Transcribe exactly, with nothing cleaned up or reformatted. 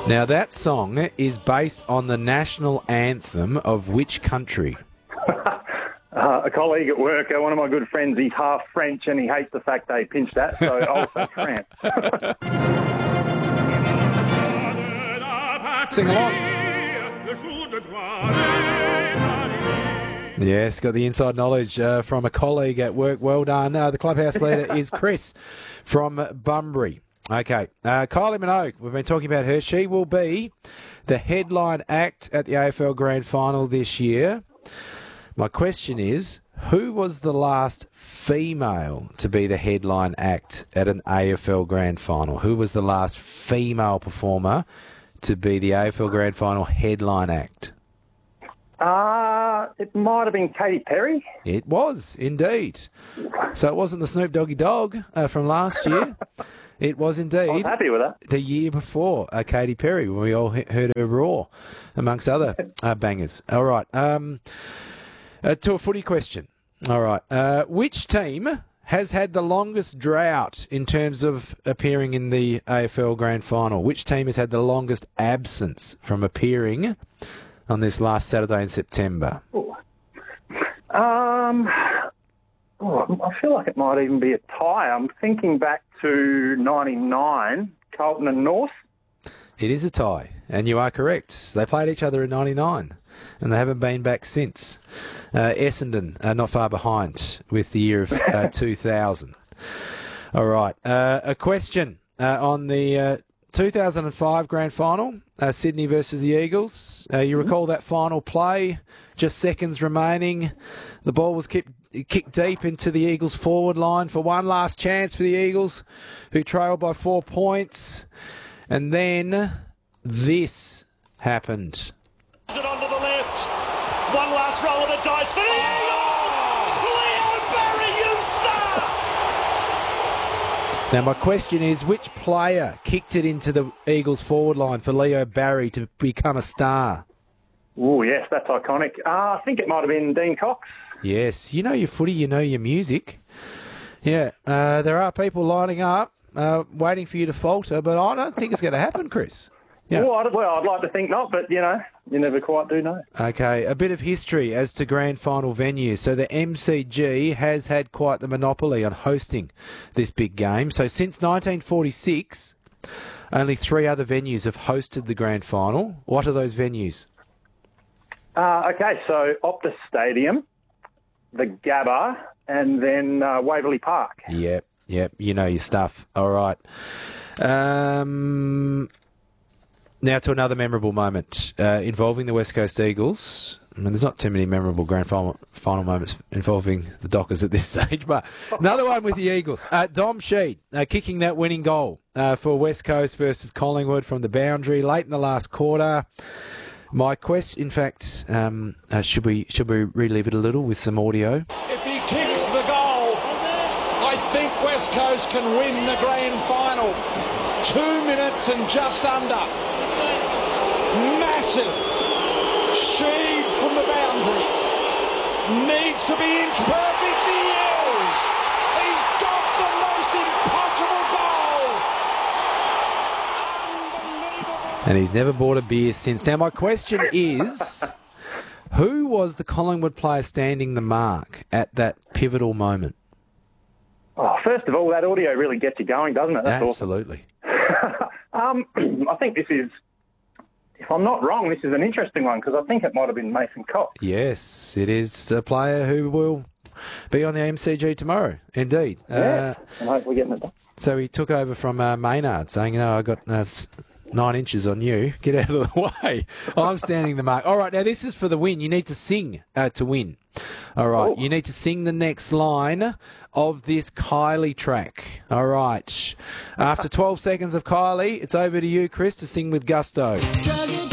Now, that song is based on the national anthem of which country? Uh, a colleague at work, uh, one of my good friends, he's half French and he hates the fact they pinch that, so I'll say France. Sing along. Yes, got the inside knowledge uh, from a colleague at work. Well done. Uh, the clubhouse leader is Chris from Bunbury. Okay, uh, Kylie Minogue, we've been talking about her. She will be the headline act at the A F L Grand Final this year. My question is, who was the last female to be the headline act at an A F L Grand Final? Who was the last female performer to be the A F L Grand Final headline act? Uh, it might have been Katy Perry. It was, indeed. So it wasn't the Snoop Doggy Dog uh, from last year. It was indeed. I was happy with that. The year before, uh, Katy Perry, when we all he- heard her roar, amongst other uh, bangers. All right. Um, uh, to a footy question. All right. Uh, which team has had the longest drought in terms of appearing in the A F L Grand Final? Which team has had the longest absence from appearing on this last Saturday in September? Ooh. Um, oh, I feel like it might even be a tie. I'm thinking back to ninety-nine, Carlton and North. It is a tie, and you are correct. They played each other in ninety-nine, and they haven't been back since. Uh, Essendon are not far behind with the year of uh, two thousand. All right, uh, a question uh, on the uh, two thousand five Grand Final, uh, Sydney versus the Eagles. Uh, you recall that final play, just seconds remaining. The ball was kicked, kicked deep into the Eagles' forward line for one last chance for the Eagles, who trailed by four points. And then this happened. It onto the left. One last roll of the dice for the Eagles! Leo Barry, you star! Now, my question is, which player kicked it into the Eagles' forward line for Leo Barry to become a star? Oh, yes, that's iconic. Uh, I think it might have been Dean Cox. Yes, you know your footy, you know your music. Yeah, uh, there are people lining up, uh, waiting for you to falter, but I don't think it's going to happen, Chris. Yeah. Well, I'd, well, I'd like to think not, but, you know, you never quite do know. Okay, a bit of history as to Grand Final venues. So the M C G has had quite the monopoly on hosting this big game. So since nineteen forty-six, only three other venues have hosted the Grand Final. What are those venues? Uh, okay, so Optus Stadium, the Gabba, and then uh, Waverley Park. Yep, yep, you know your stuff. All right. Um... Now to another memorable moment uh, involving the West Coast Eagles. I mean, there's not too many memorable grand final, final moments involving the Dockers at this stage, but another one with the Eagles. Uh, Dom Sheed uh, kicking that winning goal uh, for West Coast versus Collingwood from the boundary late in the last quarter. My quest, in fact, um, uh, should we should we relive it a little with some audio? If he kicks the goal, I think West Coast can win the grand final. Two minutes and just under. Massive. Sheed from the boundary. Needs to be inch perfect. He is. He's got the most impossible goal. And he's never bought a beer since. Now, my question is, who was the Collingwood player standing the mark at that pivotal moment? Oh, first of all, that audio really gets you going, doesn't it? That's Absolutely. Awesome. um, I think this is, if I'm not wrong, this is an interesting one because I think it might have been Mason Cox. Yes, it is a player who will be on the M C G tomorrow, indeed. Yeah, uh, and hopefully getting it done. So he took over from uh, Maynard, saying, you know, I got uh, nine inches on you. Get out of the way. I'm standing the mark. All right, now this is for the win. You need to sing uh, to win. All right, oh. You need to sing the next line of this Kylie track. All right. After twelve seconds of Kylie, it's over to you, Chris, to sing with gusto.